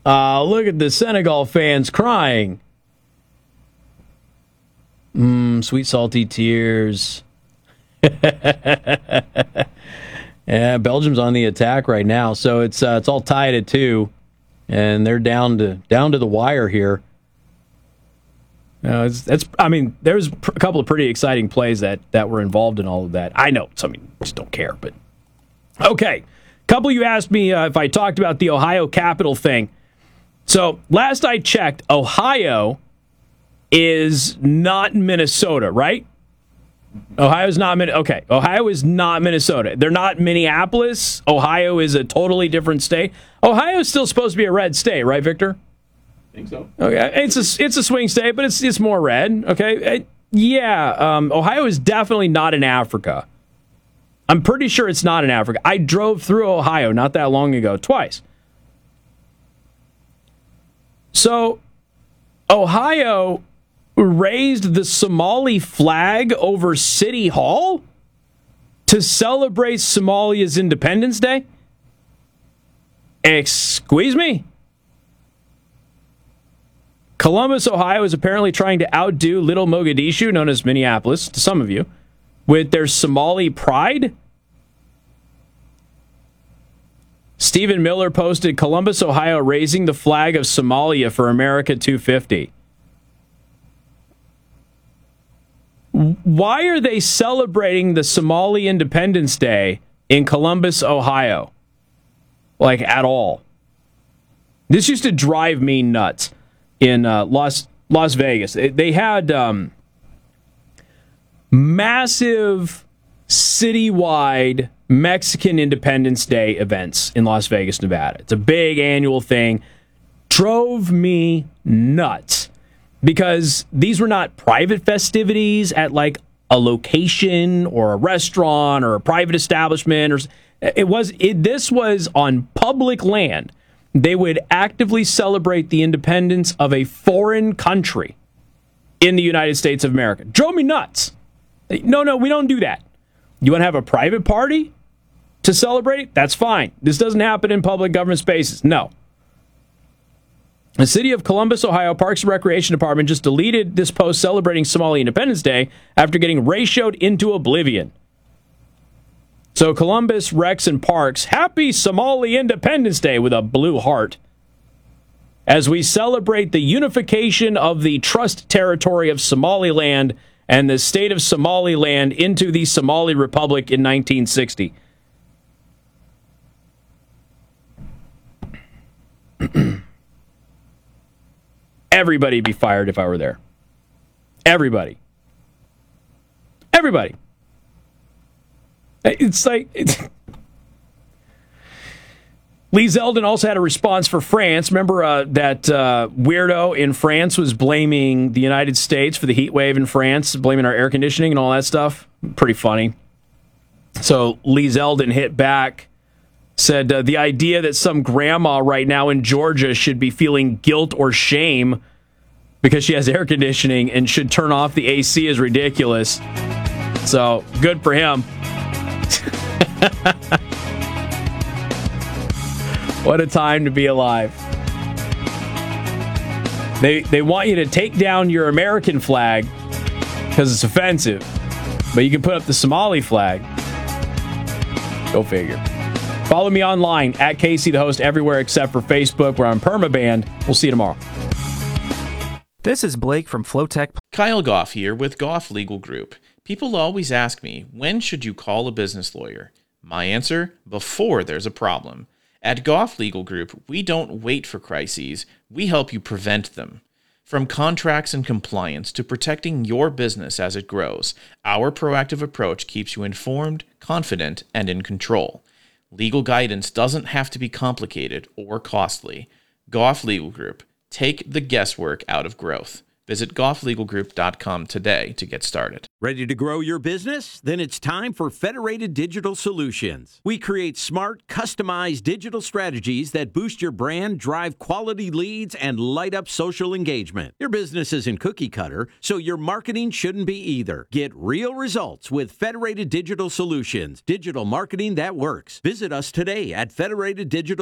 Look at the Senegal fans crying. Sweet salty tears. Yeah, Belgium's on the attack right now, so it's all tied at 2, and they're down to the wire here. There's a couple of pretty exciting plays that were involved in all of that. I know, just don't care, but okay. Couple of you asked me if I talked about the Ohio Capitol thing. So last I checked, Ohio is not Minnesota, right? Ohio's not Minnesota. Okay, Ohio is not Minnesota. They're not Minneapolis. Ohio is a totally different state. Ohio is still supposed to be a red state, right, Victor? I think so. Okay, it's a swing state, but it's more red. Okay, Ohio is definitely not in Africa. I'm pretty sure it's not in Africa. I drove through Ohio not that long ago, twice. So, Ohio raised the Somali flag over City Hall to celebrate Somalia's Independence Day? Excuse me? Columbus, Ohio is apparently trying to outdo Little Mogadishu, known as Minneapolis, to some of you, with their Somali pride. Stephen Miller posted Columbus, Ohio raising the flag of Somalia for America 250. Why are they celebrating the Somali Independence Day in Columbus, Ohio? Like, at all. This used to drive me nuts in Las Vegas. They had massive citywide Mexican Independence Day events in Las Vegas, Nevada. It's a big annual thing. Drove me nuts because these were not private festivities at like a location or a restaurant or a private establishment. This was on public land. They would actively celebrate the independence of a foreign country in the United States of America. Drove me nuts. No, we don't do that. You want to have a private party to celebrate it? That's fine. This doesn't happen in public government spaces. No. The City of Columbus, Ohio Parks and Recreation Department just deleted this post celebrating Somali Independence Day after getting ratioed into oblivion. So Columbus, Recs, and Parks, happy Somali Independence Day with a blue heart as we celebrate the unification of the Trust Territory of Somaliland and the state of Somaliland into the Somali Republic in 1960. Everybody would be fired if I were there. Everybody. It's like... Lee Zeldin also had a response for France. Remember that weirdo in France was blaming the United States for the heat wave in France, blaming our air conditioning and all that stuff? Pretty funny. So Lee Zeldin hit back, said the idea that some grandma right now in Georgia should be feeling guilt or shame because she has air conditioning and should turn off the AC is ridiculous. So good for him. What a time to be alive. They want you to take down your American flag because it's offensive, but you can put up the Somali flag. Go figure. Follow me online at Casey the Host everywhere except for Facebook. We're on permaband. We'll see you tomorrow. This is Blake from Flowtech. Kyle Goff here with Goff Legal Group. People always ask me, when should you call a business lawyer? My answer, before there's a problem. At Goff Legal Group, we don't wait for crises, we help you prevent them. From contracts and compliance to protecting your business as it grows, our proactive approach keeps you informed, confident, and in control. Legal guidance doesn't have to be complicated or costly. Goff Legal Group. Take the guesswork out of growth. Visit gofflegalgroup.com today to get started. Ready to grow your business? Then it's time for Federated Digital Solutions. We create smart, customized digital strategies that boost your brand, drive quality leads, and light up social engagement. Your business isn't cookie cutter, so your marketing shouldn't be either. Get real results with Federated Digital Solutions. Digital marketing that works. Visit us today at Federated Digital